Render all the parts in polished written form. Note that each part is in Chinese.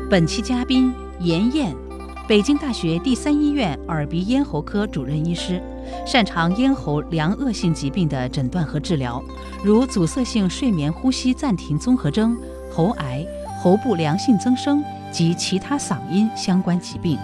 本期嘉宾严燕，北京大学第三医院耳鼻咽喉科主任医师，擅长咽喉良恶性疾病的诊断和治疗，如阻塞性睡眠呼吸暂停综合征、喉癌、喉部良性增生及其他嗓音相关疾病。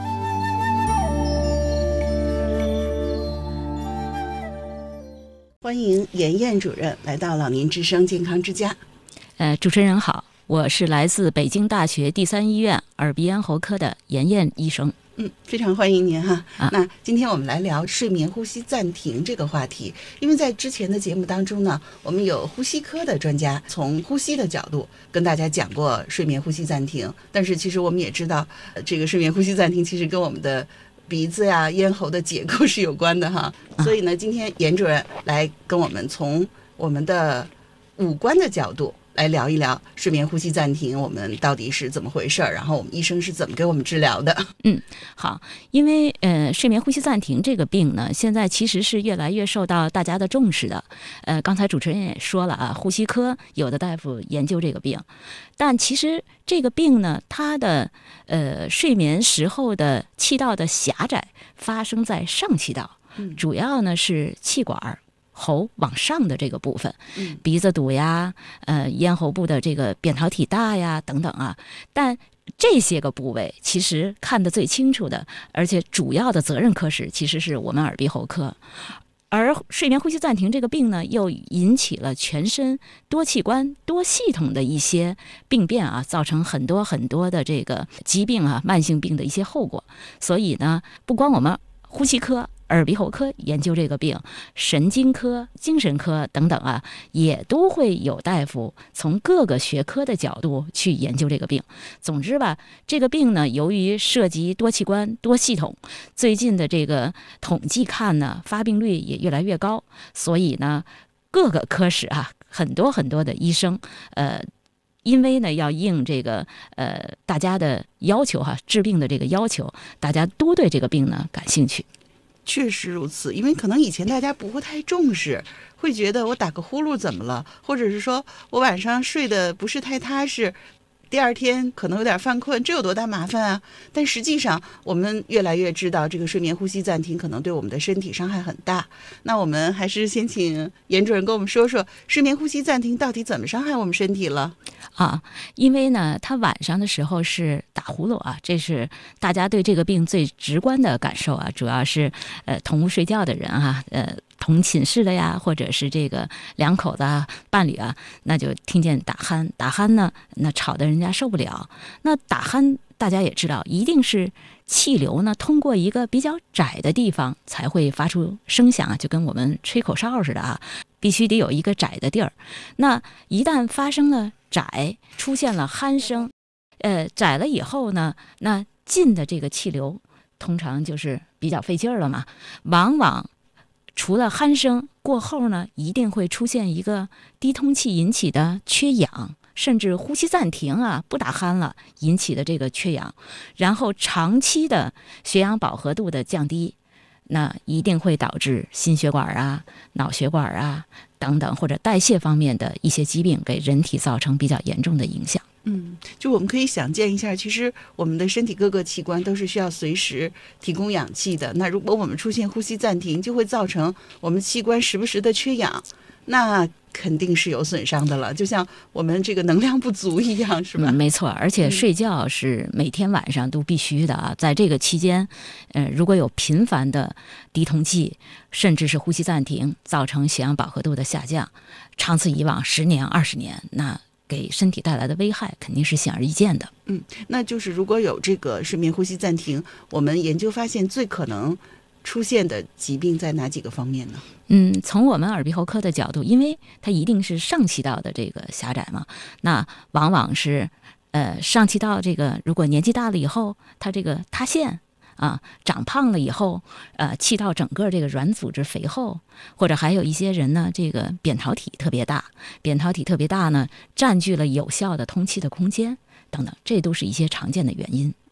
欢迎严燕主任来到老年之声健康之家。 主持人好，我是来自北京大学第三医院耳鼻咽喉科的严燕医生。 非常欢迎您哈。那今天我们来聊睡眠呼吸暂停这个话题，因为在之前的节目当中呢，我们有呼吸科的专家从呼吸的角度跟大家讲过睡眠呼吸暂停，但是其实我们也知道，这个睡眠呼吸暂停其实跟我们的鼻子呀、咽喉的结构是有关的哈。所以呢，今天严主任来跟我们从我们的五官的角度来聊一聊睡眠呼吸暂停，我们到底是怎么回事，然后我们医生是怎么给我们治疗的。 好，因为睡眠呼吸暂停这个病呢，现在其实是越来越受到大家的重视的。刚才主持人也说了啊，呼吸科有的大夫研究这个病，但其实这个病呢，它的睡眠时候的气道的狭窄发生在上气道，主要呢是气管喉往上的这个部分，鼻子堵呀，咽喉部的这个扁桃体大呀，等等啊。但这些个部位其实看得最清楚的，而且主要的责任科室其实是我们耳鼻喉科。而睡眠呼吸暂停这个病呢，又引起了全身多器官、多系统的一些病变啊，造成很多很多的这个疾病啊、慢性病的一些后果。所以呢，不光我们呼吸科、耳鼻喉科研究这个病，神经科、精神科等等啊，也都会有大夫从各个学科的角度去研究这个病。总之吧，这个病呢，由于涉及多器官、多系统，最近的这个统计看呢，发病率也越来越高，所以呢，各个科室啊，很多很多的医生，因为呢要应这个大家的要求哈，治病的这个要求，大家都对这个病呢感兴趣。 确实如此，因为可能以前大家不会太重视，会觉得我打个呼噜怎么了，或者是说我晚上睡得不是太踏实，第二天可能有点犯困，这有多大麻烦啊？但实际上我们越来越知道，这个睡眠呼吸暂停可能对我们的身体伤害很大。那我们还是先请严主任跟我们说说睡眠呼吸暂停到底怎么伤害我们身体了因为呢，他晚上的时候是打呼噜啊，这是大家对这个病最直观的感受啊，主要是同屋睡觉的人啊，同寝室的呀，或者是这个两口子啊、伴侣啊，那就听见打鼾呢，那吵得人家受不了。那打鼾大家也知道，一定是气流呢通过一个比较窄的地方才会发出声响啊，就跟我们吹口哨似的啊，必须得有一个窄的地儿。那一旦发生了窄，出现了鼾声，窄了以后呢，那进的这个气流通常就是比较费劲儿了嘛，往往除了鼾声过后呢，一定会出现一个低通气引起的缺氧，甚至呼吸暂停啊，不打鼾了引起的这个缺氧，然后长期的血氧饱和度的降低，那一定会导致心血管啊、脑血管啊等等，或者代谢方面的一些疾病，给人体造成比较严重的影响。 就我们可以想见一下，其实我们的身体各个器官都是需要随时提供氧气的。那如果我们出现呼吸暂停，就会造成我们器官时不时的缺氧，那肯定是有损伤的了，就像我们这个能量不足一样，是吧？ 没错，而且睡觉是每天晚上都必须的啊。在这个期间，如果有频繁的低通气，甚至是呼吸暂停，造成血氧饱和度的下降，长此以往10年、20年，那给身体带来的危害肯定是显而易见的。 那就是如果有这个睡眠呼吸暂停，我们研究发现最可能出现的疾病在哪几个方面呢？ 从我们耳鼻喉科的角度，因为它一定是上气道的这个狭窄嘛，那往往是上气道这个如果年纪大了以后，它这个塌陷啊，长胖了以后，气道整个这个软组织肥厚，或者还有一些人呢，这个扁桃体特别大呢，占据了有效的通气的空间等等，这都是一些常见的原因。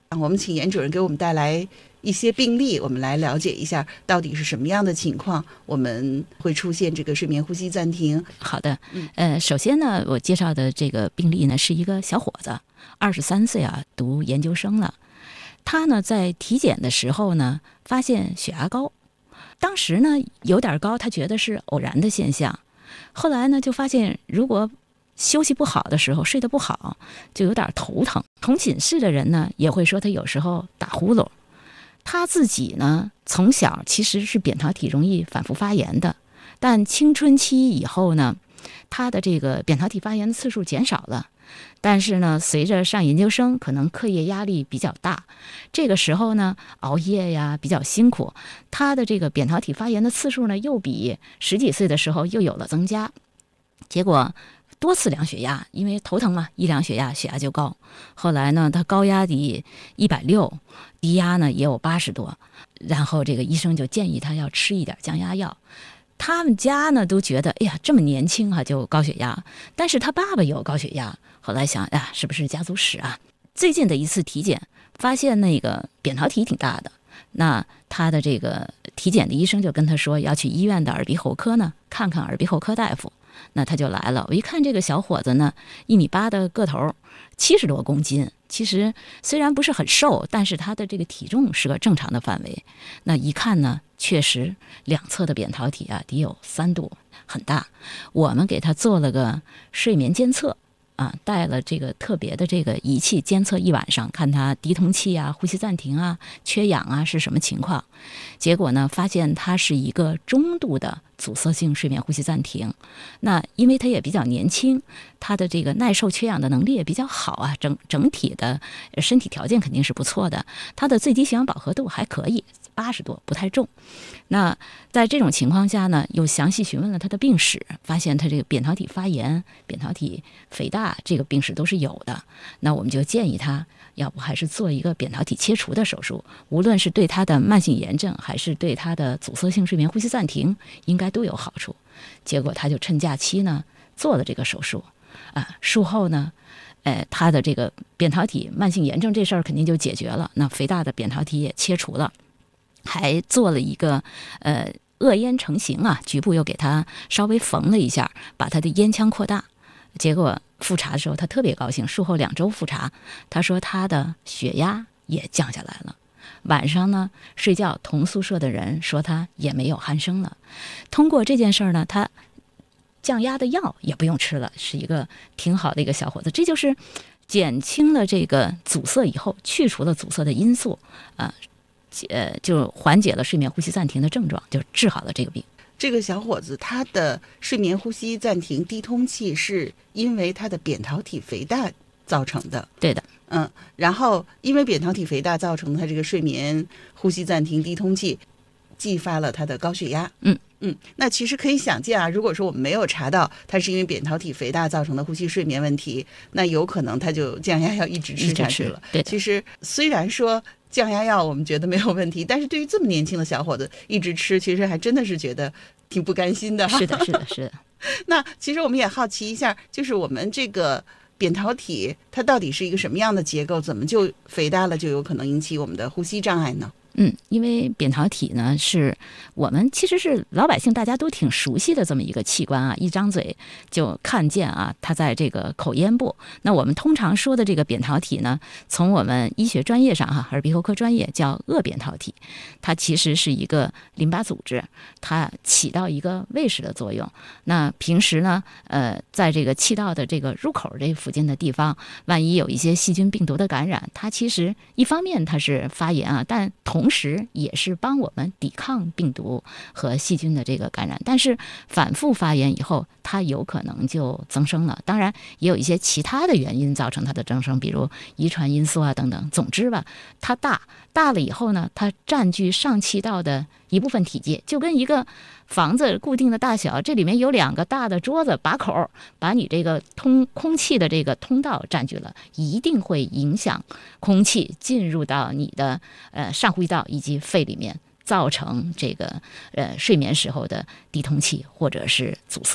我们请严主任给我们带来一些病例，我们来了解一下到底是什么样的情况我们会出现这个睡眠呼吸暂停。 好的，首先呢，我介绍的这个病例呢是一个小伙子，23岁啊，读研究生了。他呢在体检的时候呢发现血压高，当时呢有点高，他觉得是偶然的现象。后来呢就发现如果休息不好的时候，睡得不好，就有点头疼。同寝室的人呢也会说他有时候打呼噜。他自己呢从小其实是扁桃体容易反复发炎的，但青春期以后呢，他的这个扁桃体发炎的次数减少了。但是呢，随着上研究生，可能课业压力比较大，这个时候呢，熬夜呀比较辛苦，他的这个扁桃体发炎的次数呢，又比10几岁的时候又有了增加。结果多次量血压，因为头疼嘛，一量血压就高。后来呢，他高压低160，低压呢也有80多，然后这个医生就建议他要吃一点降压药。他们家呢都觉得，哎呀，这么年轻啊就高血压，但是他爸爸有高血压。后来想，呀，是不是家族史啊？最近的一次体检发现那个扁桃体挺大的，那他的这个体检的医生就跟他说要去医院的耳鼻喉科呢看看耳鼻喉科大夫。那他就来了，我一看这个小伙子呢1.8米的个头，70多公斤，其实虽然不是很瘦，但是他的这个体重是个正常的范围。那一看呢，确实两侧的扁桃体啊得有3度，很大。我们给他做了个睡眠监测啊，带了这个特别的这个仪器监测1晚上，看他低通气啊、呼吸暂停啊、缺氧啊是什么情况。结果呢，发现他是一个中度的阻塞性睡眠呼吸暂停。那因为他也比较年轻，他的这个耐受缺氧的能力也比较好啊，整体的身体条件肯定是不错的。他的最低血氧饱和度还可以，80多，不太重。那在这种情况下呢，又详细询问了他的病史，发现他这个扁桃体发炎、扁桃体肥大这个病史都是有的。那我们就建议他，要不还是做一个扁桃体切除的手术，无论是对他的慢性炎症还是对他的阻塞性睡眠呼吸暂停，应该都有好处。结果他就趁假期呢做了这个手术啊，术后呢他的这个扁桃体慢性炎症这事儿肯定就解决了，那肥大的扁桃体也切除了，还做了一个颚咽成型啊，局部又给他稍微缝了一下，把他的咽腔扩大。结果复查的时候他特别高兴，术后2周复查，他说他的血压也降下来了。晚上呢睡觉，同宿舍的人说他也没有鼾声了。通过这件事儿呢，他降压的药也不用吃了，是一个挺好的一个小伙子。这就是减轻了这个阻塞以后，去除了阻塞的因素就缓解了睡眠呼吸暂停的症状，就治好了这个病。 这个小伙子他的睡眠呼吸暂停低通气是因为他的扁桃体肥大造成的。 对的。 然后因为扁桃体肥大造成他这个睡眠呼吸暂停低通气，继发了他的高血压。那其实可以想见啊，如果说我们没有查到他是因为扁桃体肥大造成的呼吸睡眠问题，那有可能他就降压药一直吃下去了。 对， 其实虽然说降压药我们觉得没有问题，但是对于这么年轻的小伙子一直吃，其实还真的是觉得挺不甘心的。 是的。 那其实我们也好奇一下，就是我们这个扁桃体它到底是一个什么样的结构，怎么就肥大了就有可能引起我们的呼吸障碍呢？ 因为扁桃体呢是我们其实是老百姓大家都挺熟悉的这么一个器官啊，一张嘴就看见啊，它在这个口咽部。那我们通常说的这个扁桃体呢，从我们医学专业上耳鼻喉科专业叫颚扁桃体，它其实是一个淋巴组织，它起到一个胃食的作用。那平时呢在这个气道的这个入口这附近的地方，万一有一些细菌病毒的感染，它其实一方面它是发炎啊，但同时也是帮我们抵抗病毒和细菌的这个感染。但是反复发炎以后，它有可能就增生了。当然也有一些其他的原因造成它的增生，比如遗传因素啊等等。总之吧，它大了以后呢，它占据上气道的一部分体积，就跟一个房子固定的大小，这里面有2个大的桌子把口，把你这个空气的这个通道占据了，一定会影响空气进入到你的上呼吸道以及肺里面，造成这个睡眠时候的低通气或者是阻塞。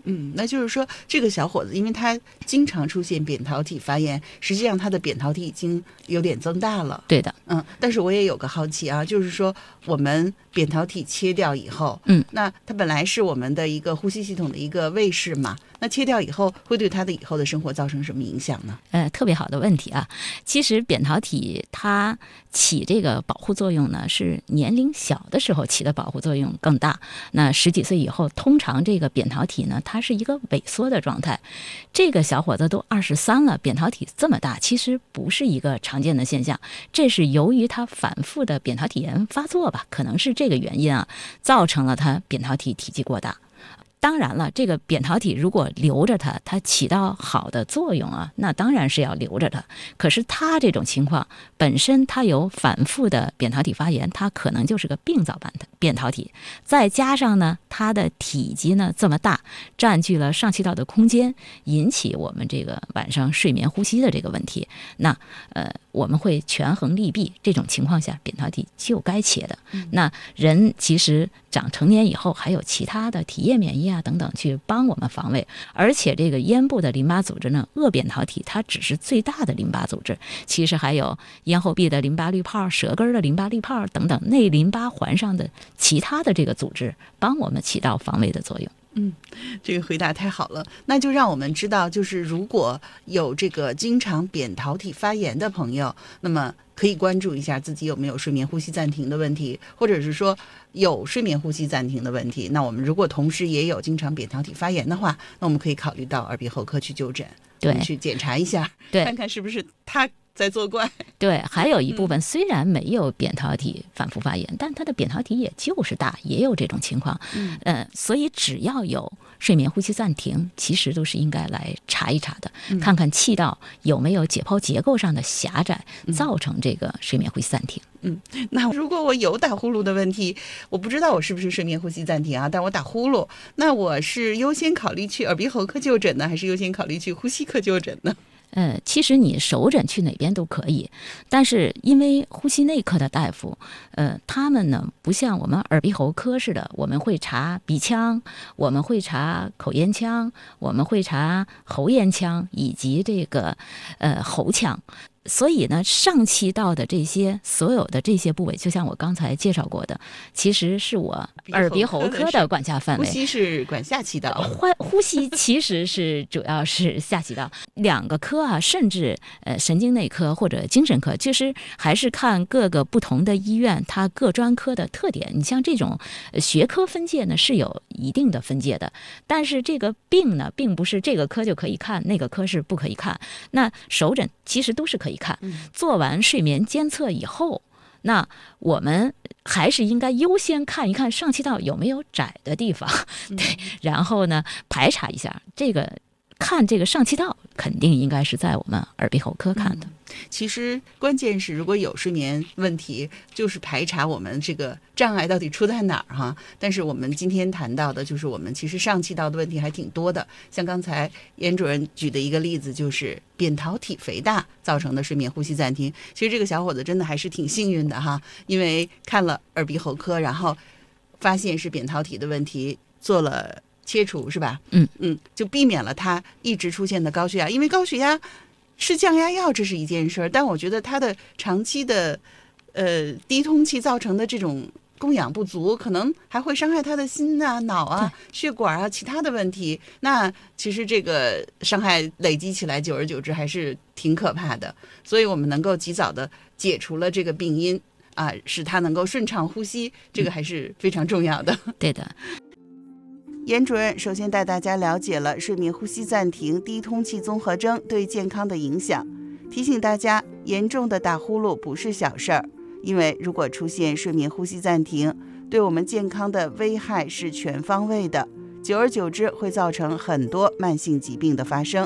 那就是说这个小伙子因为他经常出现扁桃体发炎，实际上他的扁桃体已经有点增大了。 对的。 但是我也有个好奇啊，就是说我们扁桃体切掉以后，那它本来是我们的一个呼吸系统的一个卫士嘛，那切掉以后会对他的以后的生活造成什么影响呢？ 特别好的问题啊。其实扁桃体它起这个保护作用呢，是年龄小的时候起的保护作用更大。那10几岁以后，通常这个扁桃体呢，它是一个萎缩的状态。这个小伙子都23了，扁桃体这么大，其实不是一个常见的现象。这是由于他反复的扁桃体炎发作吧，可能是这个原因啊，造成了他扁桃体体积过大。当然了，这个扁桃体如果留着它起到好的作用啊，那当然是要留着它。可是它这种情况本身它有反复的扁桃体发炎，它可能就是个病灶版的扁桃体，再加上呢它的体积呢这么大，占据了上气道的空间，引起我们这个晚上睡眠呼吸的这个问题。那我们会权衡利弊，这种情况下扁桃体就该切的。那人其实长成年以后还有其他的体液免疫啊等等去帮我们防卫，而且这个咽部的淋巴组织呢，颚扁桃体它只是最大的淋巴组织，其实还有咽后壁的淋巴滤泡、舌根的淋巴滤泡等等内淋巴环上的其他的这个组织帮我们起到防卫的作用。 这个回答太好了，那就让我们知道，就是如果有这个经常扁桃体发炎的朋友，那么可以关注一下自己有没有睡眠呼吸暂停的问题，或者是说有睡眠呼吸暂停的问题。那我们如果同时也有经常扁桃体发炎的话，那我们可以考虑到耳鼻喉科去就诊， 对， 去检查一下， 对， 看看是不是他在作怪。 对，还有一部分虽然没有扁桃体反复发炎，但它的扁桃体也就是大，也有这种情况。所以只要有睡眠呼吸暂停，其实都是应该来查一查的，看看气道有没有解剖结构上的狭窄，造成这个睡眠呼吸暂停。 那如果我有打呼噜的问题，我不知道我是不是睡眠呼吸暂停啊，但我打呼噜，那我是优先考虑去耳鼻喉科就诊呢，还是优先考虑去呼吸科就诊呢？ 其实你首诊去哪边都可以，但是因为呼吸内科的大夫，他们呢不像我们耳鼻喉科似的，我们会查鼻腔，我们会查口咽腔，我们会查喉咽腔以及这个喉腔。所以呢，上气道的这些所有的这些部位，就像我刚才介绍过的，其实是我耳鼻喉科的管辖范围。 呼吸是管下气道， 呼吸其实是主要是下气道。2个科啊，甚至神经内科或者精神科，其实还是看各个不同的医院它各专科的特点。你像这种学科分界呢，是有一定的分界的，但是这个病呢，并不是这个科就可以看，那个科是不可以看。那首诊其实都是可以看，做完睡眠监测以后，那我们还是应该优先看一看上气道有没有窄的地方，对，然后呢排查一下这个。看这个上气道肯定应该是在我们耳鼻喉科看的。 其实关键是如果有睡眠问题，就是排查我们这个障碍到底出在哪儿哈。但是我们今天谈到的就是我们其实上气道的问题还挺多的，像刚才严主任举的一个例子，就是扁桃体肥大造成的睡眠呼吸暂停。其实这个小伙子真的还是挺幸运的哈，因为看了耳鼻喉科，然后发现是扁桃体的问题，做了切除是吧？就避免了他一直出现的高血压。因为高血压吃降压药这是一件事儿，但我觉得他的长期的低通气造成的这种供氧不足，可能还会伤害他的心啊、脑啊、血管啊其他的问题。那其实这个伤害累积起来，久而久之还是挺可怕的。所以我们能够及早的解除了这个病因啊，使他能够顺畅呼吸，这个还是非常重要的。 对的。 严主任首先带大家了解了睡眠呼吸暂停、低通气综合征对健康的影响，提醒大家，严重的打呼噜不是小事儿，因为如果出现睡眠呼吸暂停，对我们健康的危害是全方位的，久而久之会造成很多慢性疾病的发生。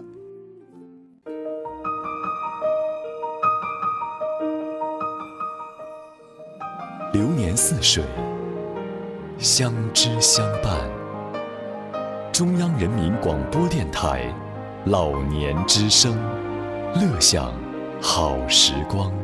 流年似水，相知相伴。中央人民广播电台老年之声，乐享好时光。